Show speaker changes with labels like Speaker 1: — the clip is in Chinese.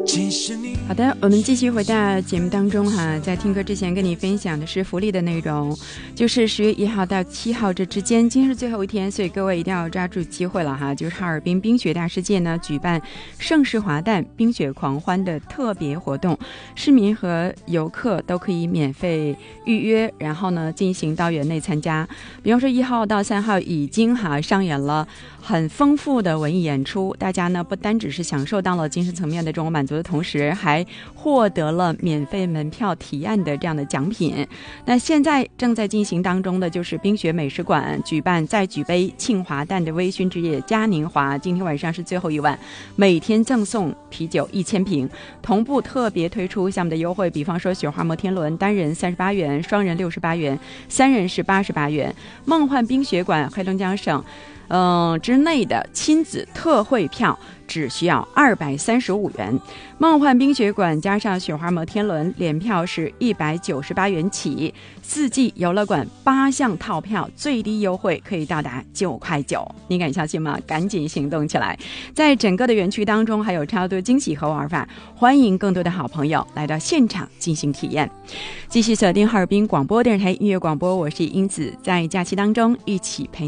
Speaker 1: 好的，我们继续回到节目当中哈，在听歌之前跟你分享的是福利的内容，就是10月1号到7号这之间，今日最后一天，所以各位一定要抓住机会了哈。就是哈尔滨冰雪大世界呢举办盛世华诞冰雪狂欢的特别活动，市民和游客都可以免费预约，然后呢进行到园内参加。比方说1号到3号已经上演了很丰富的文艺演出，大家呢不单只是享受到了精神层面的这种满足的同时，还获得了免费门票提案的这样的奖品。那现在正在进行当中的就是冰雪美食馆举办再举杯庆华诞的微醺之夜嘉年华，今天晚上是最后一晚，每天赠送啤酒1000瓶，同步特别推出项目的优惠，比方说雪花摩天轮单人38元，双人68元，3人是88元。梦幻冰雪馆黑龙江省之内的亲子特惠票只需要235元，梦幻冰雪馆加上雪花摩天轮联票是198元起，4季游乐馆8项套票最低优惠可以到达9块9，你敢相信吗？赶紧行动起来！在整个的园区当中还有超多惊喜和玩法，欢迎更多的好朋友来到现场进行体验。继续锁定哈尔滨广播电视台音乐广播，我是英子，在假期当中一起陪你